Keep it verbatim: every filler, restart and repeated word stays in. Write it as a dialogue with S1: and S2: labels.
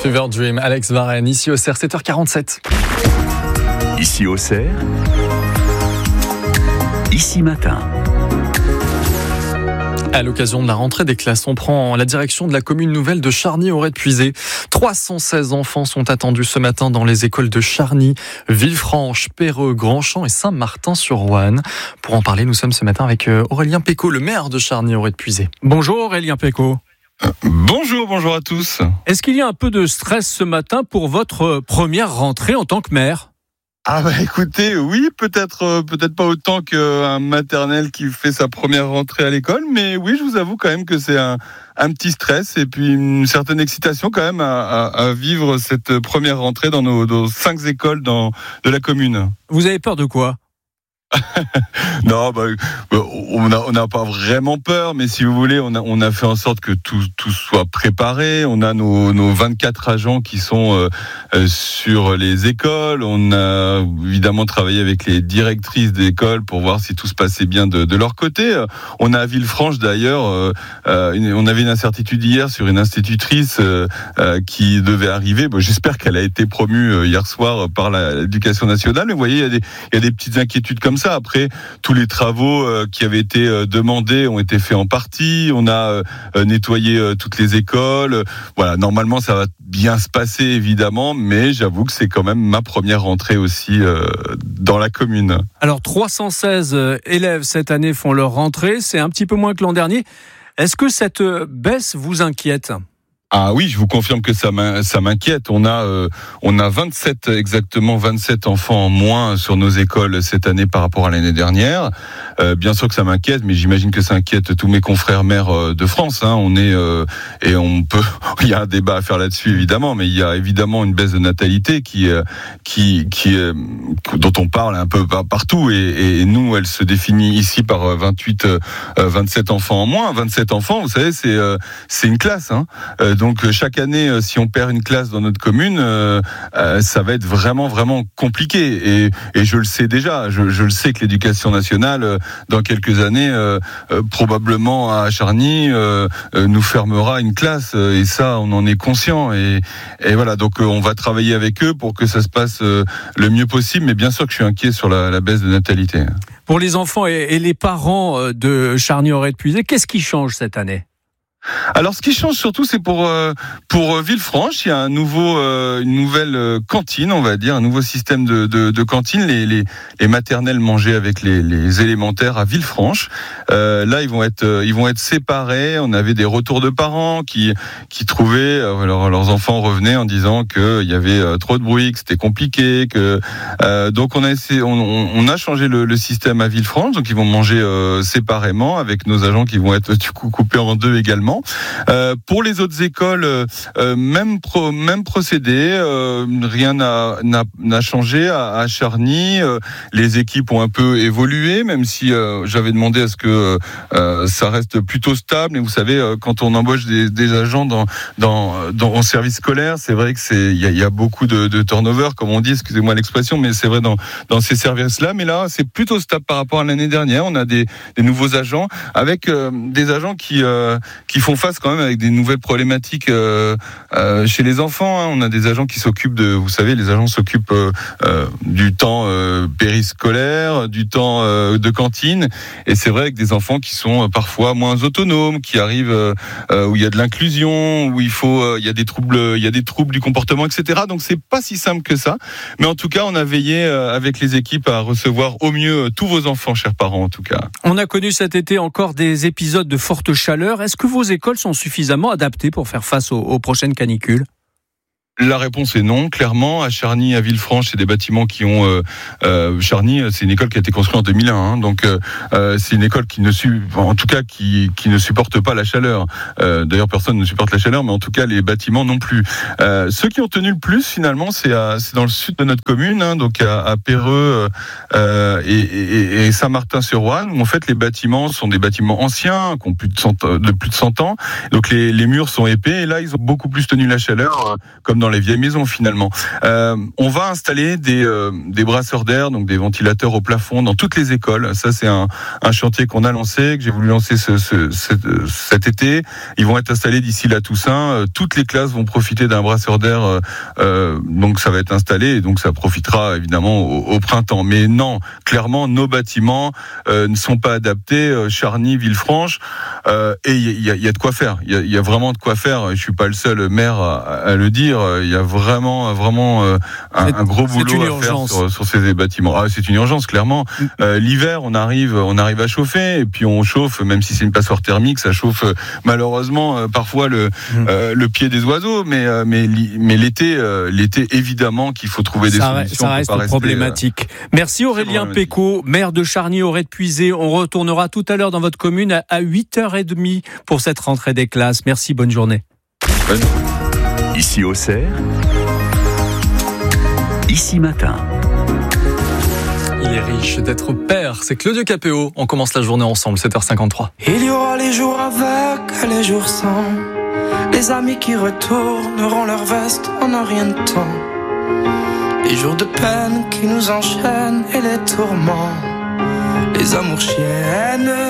S1: Fever Dream, Alex Varenne, ici au C E R, sept heures quarante-sept.
S2: Ici au C E R, ici matin.
S1: À l'occasion de la rentrée des classes, on prend la direction de la commune nouvelle de Charny-Auray-de-Puisé. trois cent seize enfants sont attendus ce matin dans les écoles de Charny, Villefranche, Perreux, Grandchamp et Saint-Martin-sur-Ouanne. Pour en parler, nous sommes ce matin avec Aurélien Pécaud, le maire de Charny-Auray-de-Puisé.
S3: Bonjour Aurélien Pécaud.
S4: Euh, bonjour, bonjour à tous.
S3: Est-ce qu'il y a un peu de stress ce matin pour votre première rentrée en tant que maire ?
S4: Ah bah écoutez, oui, peut-être euh, peut-être pas autant qu'un maternel qui fait sa première rentrée à l'école, mais oui, je vous avoue quand même que c'est un, un petit stress et puis une certaine excitation quand même à, à, à vivre cette première rentrée dans nos, nos cinq écoles dans, de la commune.
S3: Vous avez peur de quoi ?
S4: Non, bah, on n'a on n'a pas vraiment peur, mais si vous voulez, on a, on a fait en sorte que tout, tout soit préparé. On a nos, nos vingt-quatre agents qui sont euh, sur les écoles. On a évidemment travaillé avec les directrices d'école pour voir si tout se passait bien de, de leur côté. On a à Villefranche d'ailleurs, euh, une, on avait une incertitude hier sur une institutrice euh, euh, qui devait arriver. Bon, j'espère qu'elle a été promue euh, hier soir par la, l'éducation nationale. Mais vous voyez, il y a des, il y a des petites inquiétudes comme ça. Après, tous les travaux euh, qui avaient été euh, demandés ont été faits en partie. On a euh, nettoyé euh, toutes les écoles. Voilà, normalement, ça va bien se passer, évidemment, mais j'avoue que c'est quand même ma première rentrée aussi euh, dans la commune.
S3: Alors, trois cent seize élèves cette année font leur rentrée. C'est un petit peu moins que l'an dernier. Est-ce que cette baisse vous inquiète ?
S4: Ah oui, je vous confirme que ça m'inquiète. On a, euh, on a vingt-sept, exactement vingt-sept enfants en moins sur nos écoles cette année par rapport à l'année dernière. Euh, bien sûr que ça m'inquiète, mais j'imagine que ça inquiète tous mes confrères maires de France. Hein. On est euh, et on peut. Il y a un débat à faire là-dessus évidemment, mais il y a évidemment une baisse de natalité qui, qui, qui, dont on parle un peu partout. Et, et nous, elle se définit ici par vingt-huit, vingt-sept enfants en moins. vingt-sept enfants, vous savez, c'est, c'est une classe. Hein. Donc chaque année, si on perd une classe dans notre commune, euh, ça va être vraiment vraiment compliqué. Et, et je le sais déjà. Je, je le sais que l'éducation nationale, dans quelques années, euh, euh, probablement à Charny, euh, euh, nous fermera une classe. Et ça, on en est conscient. Et, et voilà. Donc on va travailler avec eux pour que ça se passe euh, le mieux possible. Mais bien sûr que je suis inquiet sur la, la baisse de natalité.
S3: Pour les enfants et, et les parents de Charny-Auray-de-Puisé, qu'est-ce qui change cette année ?
S4: Alors, ce qui change surtout, c'est pour euh, pour Villefranche. Il y a un nouveau, euh, une nouvelle euh, cantine, on va dire, un nouveau système de de, de cantine. Les, les les maternelles mangeaient avec les les élémentaires à Villefranche. Euh, là, ils vont être euh, ils vont être séparés. On avait des retours de parents qui qui trouvaient euh, alors leurs enfants revenaient en disant que il y avait euh, trop de bruit, que c'était compliqué, que euh, donc on a essayé, on, on a changé le, le système à Villefranche. Donc ils vont manger euh, séparément avec nos agents qui vont être du coup coupés en deux également. Euh, pour les autres écoles, euh, même pro, même procédé, euh, rien n'a, n'a, n'a changé à, à Charny. Euh, les équipes ont un peu évolué, même si euh, j'avais demandé à ce que euh, ça reste plutôt stable. Et vous savez, euh, quand on embauche des, des agents dans, dans, dans en service scolaire, c'est vrai que c'est il y a, y a beaucoup de, de turnover, comme on dit. Excusez-moi l'expression, mais c'est vrai dans dans ces services-là. Mais là, c'est plutôt stable par rapport à l'année dernière. On a des, des nouveaux agents avec euh, des agents qui euh, qui font face quand même avec des nouvelles problématiques euh, euh, chez les enfants. Hein. On a des agents qui s'occupent de, vous savez, les agents s'occupent euh, euh, du temps euh, périscolaire, du temps euh, de cantine, et c'est vrai avec des enfants qui sont euh, parfois moins autonomes, qui arrivent euh, euh, où il y a de l'inclusion, où il faut, euh, il y a des troubles, il y a des troubles du comportement, et cetera. Donc c'est pas si simple que ça, mais en tout cas, on a veillé euh, avec les équipes à recevoir au mieux euh, tous vos enfants, chers parents, en tout cas.
S3: On a connu cet été encore des épisodes de forte chaleur. Est-ce que vos écoles sont suffisamment adaptées pour faire face aux, aux prochaines canicules ?
S4: La réponse est non, clairement. À Charny, à Villefranche, c'est des bâtiments qui ont... Euh, euh, Charny, c'est une école qui a été construite en deux mille un, hein, donc euh, c'est une école qui ne su, en tout cas qui, qui ne supporte pas la chaleur. Euh, d'ailleurs, personne ne supporte la chaleur, mais en tout cas, les bâtiments non plus. Euh, ceux qui ont tenu le plus, finalement, c'est, à, c'est dans le sud de notre commune, hein, donc à, à Perreux euh, et, et, et Saint-Martin-sur-Ouanne, où en fait les bâtiments sont des bâtiments anciens, qui ont plus de cent, de plus de cent ans. Donc les, les murs sont épais, et là, ils ont beaucoup plus tenu la chaleur, comme dans dans les vieilles maisons finalement. Euh, on va installer des, euh, des brasseurs d'air, donc des ventilateurs au plafond dans toutes les écoles. Ça, c'est un, un chantier qu'on a lancé, que j'ai voulu lancer ce, ce, cet, cet été. Ils vont être installés d'ici la Toussaint. Euh, toutes les classes vont profiter d'un brasseur d'air, euh, euh, donc ça va être installé, et donc ça profitera évidemment au, au printemps. Mais non, clairement, nos bâtiments euh, ne sont pas adaptés. Euh, Charny, Villefranche, euh, et il y, y, y a de quoi faire. Il y, y a vraiment de quoi faire. Je suis pas le seul maire à, à le dire. Il y a vraiment, vraiment euh, un, un gros boulot à faire sur, sur ces bâtiments. Ah, c'est une urgence, clairement. Euh, l'hiver, on arrive, on arrive à chauffer, et puis on chauffe, même si c'est une passoire thermique, ça chauffe euh, malheureusement euh, parfois le mmh. euh, le pied des oiseaux. Mais euh, mais mais l'été, euh, l'été évidemment qu'il faut trouver des
S3: ça
S4: solutions.
S3: Ça reste
S4: rester,
S3: problématique. Euh, Merci Aurélien Pécaud, maire de Charny-Auray-de-Puisé. On retournera tout à l'heure dans votre commune à huit heures trente pour cette rentrée des classes. Merci, bonne journée.
S4: Bonne.
S2: Ici Auxerre, Ici Matin.
S1: Il est riche d'être père, c'est Claudio Capéo. On commence la journée ensemble, sept heures cinquante-trois.
S5: Il y aura les jours avec, les jours sans. Les amis qui retourneront leur veste en un rien de temps. Les jours de peine qui nous enchaînent et les tourments. Les amours chiennes